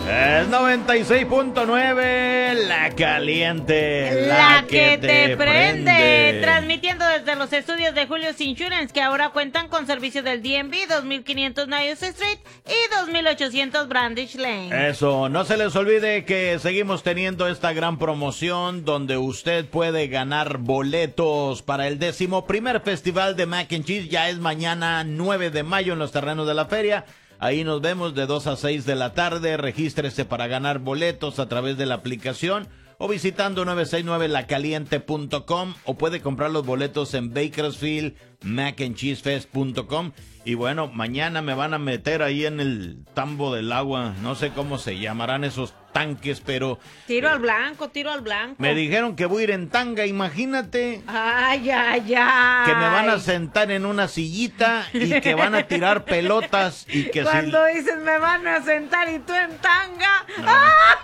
Es 96.9, la caliente, la que te prende. Transmitiendo desde los estudios de Julio's Insurance, que ahora cuentan con servicio del DMV, 2500 Niles Street y 2800 Brandish Lane. Eso, no se les olvide que seguimos teniendo esta gran promoción donde usted puede ganar boletos para el 11º Festival de Mac and Cheese. Ya es mañana 9 de mayo en los terrenos de la feria. Ahí nos vemos de 2 a 6 de la tarde. Regístrese para ganar boletos a través de la aplicación o visitando 969lacaliente.com, o puede comprar los boletos en Bakersfield, macandcheesefest.com. Y bueno, mañana me van a meter ahí en el tambo del agua. No sé cómo se llamarán esos tanques, pero... Tiro al blanco. Me dijeron que voy a ir en tanga, imagínate. Ay. Que me van a sentar en una sillita y que van a tirar pelotas y que cuando dices me van a sentar y tú en tanga... No.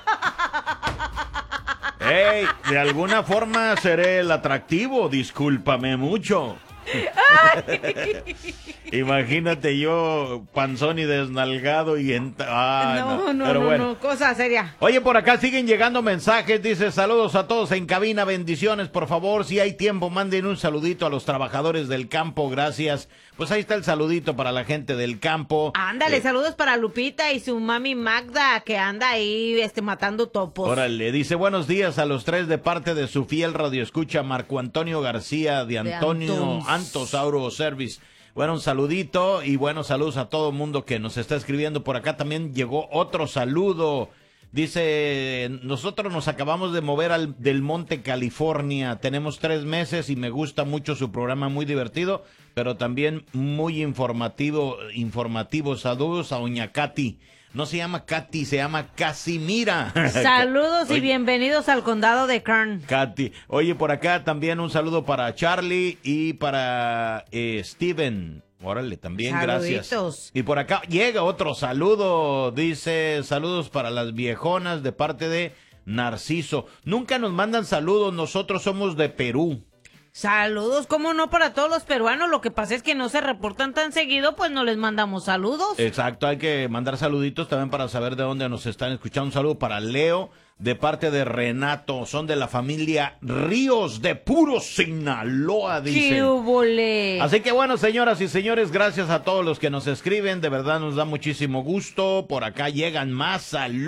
Hey, de alguna forma seré el atractivo, discúlpame mucho. Imagínate yo panzón y desnalgado y no, cosa seria. Oye, por acá siguen llegando mensajes. Dice: saludos a todos en cabina, bendiciones. Por favor, si hay tiempo, manden un saludito a los trabajadores del campo, gracias. Pues ahí está el saludito para la gente del campo. Ándale, saludos para Lupita y su mami Magda, que anda ahí matando topos. Órale, dice: buenos días a los tres de parte de su fiel radioescucha Marco Antonio García de Antonio Antosauro Service. Bueno, un saludito y buenos saludos a todo el mundo que nos está escribiendo. Por acá también llegó otro saludo. Dice: nosotros nos acabamos de mover del Monte, California. Tenemos 3 meses y me gusta mucho su programa, muy divertido, pero también muy informativo. Saludos a doña Katy. No se llama Katy, se llama Casimira. Saludos y bienvenidos al condado de Kern. Katy. Oye, por acá también un saludo para Charlie y para Steven. Órale, también, saluditos. Gracias. Y por acá llega otro saludo. Dice: saludos para las viejonas de parte de Narciso. Nunca nos mandan saludos, nosotros somos de Perú. Saludos, cómo no, para todos los peruanos. Lo que pasa es que no se reportan tan seguido, pues no les mandamos saludos. Exacto, hay que mandar saluditos también para saber de dónde nos están escuchando. Un saludo para Leo, de parte de Renato. Son de la familia Ríos de Puro Sinaloa, dice. ¡Qué hubole! Así que bueno, señoras y señores, gracias a todos los que nos escriben. De verdad nos da muchísimo gusto. Por acá llegan más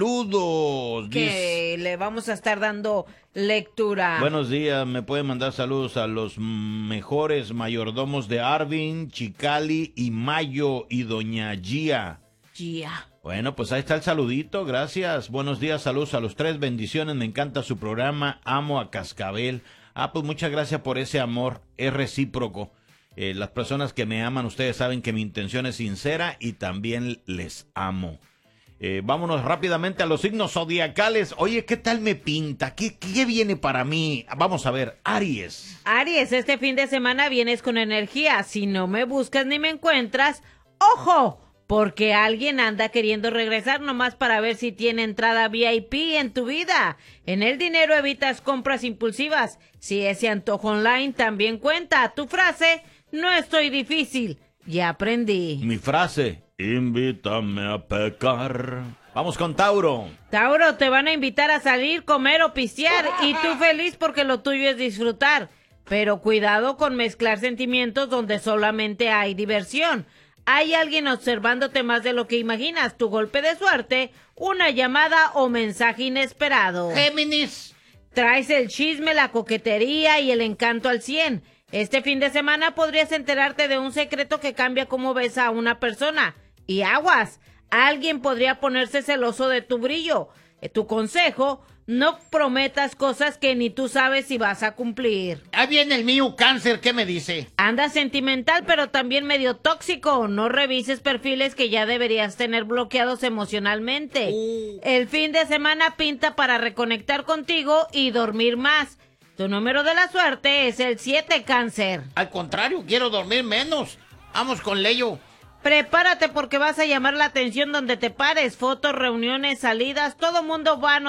saludos. Que le vamos a estar dando lectura. Buenos días, me pueden mandar saludos a los mejores mayordomos de Arvin, Chicali y Mayo y doña Gia. Bueno, pues ahí está el saludito, gracias. Buenos días, saludos a los tres, bendiciones, me encanta su programa, amo a Cascabel. Pues muchas gracias por ese amor, es recíproco. Las personas que me aman, ustedes saben que mi intención es sincera y también les amo. Vámonos rápidamente a los signos zodiacales. Oye, ¿qué tal me pinta? ¿Qué viene para mí? Vamos a ver, Aries. Aries, este fin de semana vienes con energía. Si no me buscas ni me encuentras, ¡ojo! Porque alguien anda queriendo regresar nomás para ver si tiene entrada VIP en tu vida. En el dinero evitas compras impulsivas. Si ese antojo online también cuenta. Tu frase: no estoy difícil, ya aprendí. Mi frase: invítame a pecar. Vamos con Tauro. Tauro, te van a invitar a salir, comer o pistear y tú feliz porque lo tuyo es disfrutar. Pero cuidado con mezclar sentimientos donde solamente hay diversión. Hay alguien observándote más de lo que imaginas. Tu golpe de suerte: una llamada o mensaje inesperado. Géminis. Traes el chisme, la coquetería y el encanto al 100. Este fin de semana podrías enterarte de un secreto que cambia cómo ves a una persona. Y aguas, alguien podría ponerse celoso de tu brillo. Tu consejo: no prometas cosas que ni tú sabes si vas a cumplir. Ahí viene el mío, Cáncer, ¿qué me dice? Anda sentimental, pero también medio tóxico. No revises perfiles que ya deberías tener bloqueados emocionalmente. El fin de semana pinta para reconectar contigo y dormir más. Tu número de la suerte es el 7, Cáncer. Al contrario, quiero dormir menos. Vamos con Leo. Prepárate porque vas a llamar la atención donde te pares. Fotos, reuniones, salidas, todo mundo va a